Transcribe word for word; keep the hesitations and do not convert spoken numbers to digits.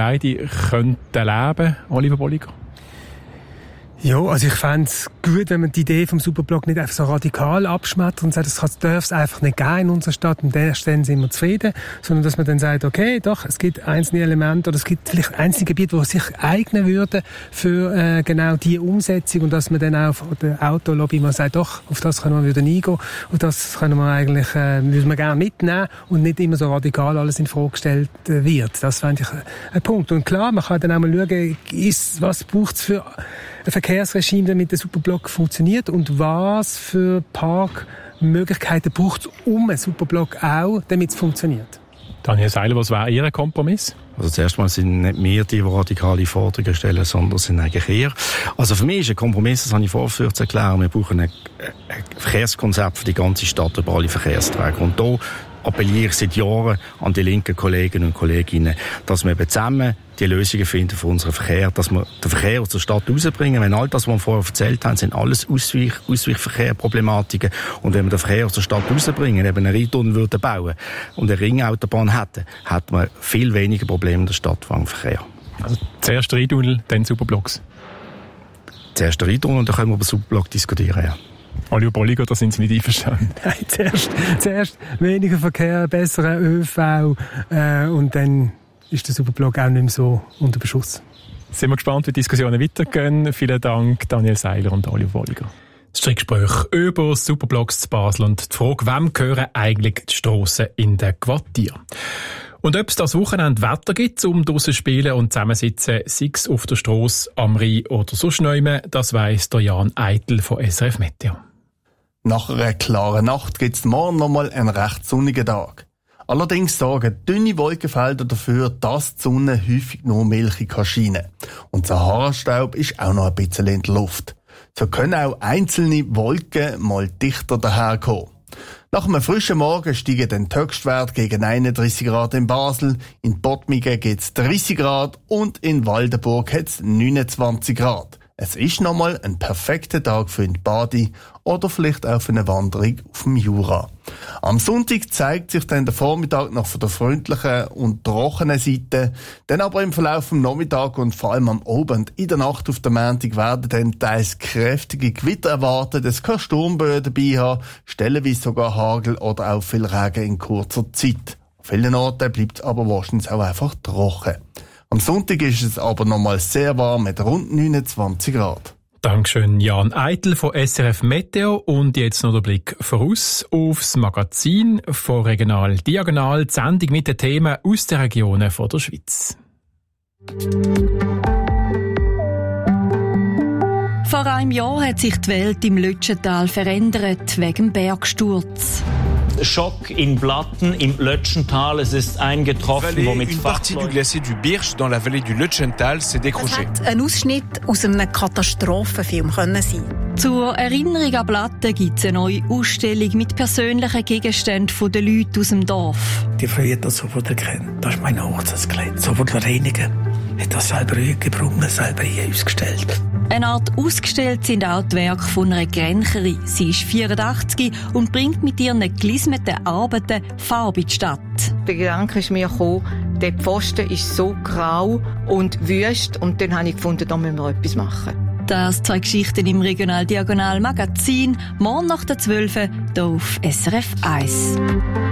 beide könnten leben, Oliver Bolliger? Ja, also ich fände es gut, wenn man die Idee vom Superblock nicht einfach so radikal abschmettert und sagt, das darf es einfach nicht geben in unserer Stadt und der Stelle sind wir zufrieden, sondern dass man dann sagt, okay, doch, es gibt einzelne Elemente oder es gibt vielleicht einzelne Gebiete, die sich eignen würden für äh, genau die Umsetzung und dass man dann auch von der Autolobby mal sagt, doch, auf das können wir wieder eingehen und das können wir eigentlich, äh, würden wir gerne mitnehmen und nicht immer so radikal alles in Frage gestellt äh, wird. Das fände ich äh, ein Punkt. Und klar, man kann dann auch mal schauen, ist, was braucht es für ein Verkehrsregime, damit der Superblock funktioniert und was für Parkmöglichkeiten braucht es um einen Superblock auch, damit es funktioniert. Daniel Seiler, was wäre Ihr Kompromiss? Also zuerst mal sind nicht wir die, die radikale Forderungen stellen, sondern sind eigentlich ihr. Also für mich ist ein Kompromiss, das habe ich vorher zu erklären, wir brauchen ein, ein Verkehrskonzept für die ganze Stadt über alle Verkehrsträger. Und da appelliere ich seit Jahren an die linken Kolleginnen und Kolleginnen, dass wir eben zusammen die Lösungen finden für unseren Verkehr, dass wir den Verkehr aus der Stadt rausbringen. Wenn all das, was wir vorher erzählt haben, sind alles Ausweich, Ausweichverkehrproblematiken. Und wenn wir den Verkehr aus der Stadt rausbringen, eben einen Rheintunnel würden bauen und eine Ringautobahn hätten, hätten wir viel weniger Probleme in der Stadt beim Verkehr. Also zuerst Rheintunnel, dann Superblocks? Zuerst der Rheintunnel und dann können wir über Superblock diskutieren, ja. Oliver Bolliger, da sind Sie nicht einverstanden? Nein, zuerst, zuerst weniger Verkehr, bessere ÖV äh, und dann ist der Superblock auch nicht mehr so unter Beschuss. Sind wir gespannt, wie die Diskussionen weitergehen. Vielen Dank, Daniel Seiler und Oliver Bolliger. Das Streitgespräch über Superblocks zu Basel und die Frage, wem gehören eigentlich die Strassen in den Quartieren? Und ob es das Wochenende Wetter gibt, um draussen spielen und zusammensitzen, sei es auf der Strasse, am Rhein oder sonst nirgends, das weiss der Jan Eitel von S R F Meteo. Nach einer klaren Nacht gibt es morgen nochmal einen recht sonnigen Tag. Allerdings sorgen dünne Wolkenfelder dafür, dass die Sonne häufig nur milchig kann scheinen. Und Sahara-Staub ist auch noch ein bisschen in der Luft. So können auch einzelne Wolken mal dichter daherkommen. Nach einem frischen Morgen steigen dann die Höchstwerte gegen einunddreissig Grad in Basel, in Bottmingen gibt es dreißig Grad und in Waldenburg hat es neunundzwanzig Grad. Es ist nochmal ein perfekter Tag für ein Badi oder vielleicht auch für eine Wanderung auf dem Jura. Am Sonntag zeigt sich dann der Vormittag noch von der freundlichen und trockenen Seite. Dann aber im Verlauf des Nachmittags und vor allem am Abend in der Nacht auf der Montag werden dann teils kräftige Gewitter erwartet. Es kann Sturmböen dabei haben, stellenweise sogar Hagel oder auch viel Regen in kurzer Zeit. An vielen Orten bleibt es aber wahrscheinlich auch einfach trocken. Am Sonntag ist es aber nochmal sehr warm mit rund neunundzwanzig Grad. Dankeschön, Jan Eitel von S R F Meteo. Und jetzt noch der Blick voraus aufs Magazin von Regional Diagonal, die Sendung mit den Themen aus den Regionen von der Schweiz. Vor einem Jahr hat sich die Welt im Lötschental verändert wegen dem Bergsturz. Schock in Blatten im Lötschental. Es ist eingetroffen, womit Une partie du glacier du Birch dans la vallée du Lötschental s'est décroché. Das hätte ein Ausschnitt aus einem Katastrophenfilm können sein. Zur Erinnerung an Blatten gibt es eine neue Ausstellung mit persönlichen Gegenständen der Leute aus dem Dorf. Die Frau hat das sofort erkannt. Das ist mein Hochzeitskleid. Sofort reinigen. Hat das selber gebrungen, selber hier ausgestellt. Eine Art ausgestellt sind auch die Werke von einer Grencherin. Sie ist vierundachtzig und bringt mit ihren gelismeten Arbeiten Farbe in die Stadt. Der Gedanke ist mir gekommen, der Pfosten ist so grau und wüst und dann habe ich gefunden, da müssen wir etwas machen. Das zwei Geschichten im Regional Diagonal Magazin, morgen nach der zwölf hier auf S R F eins.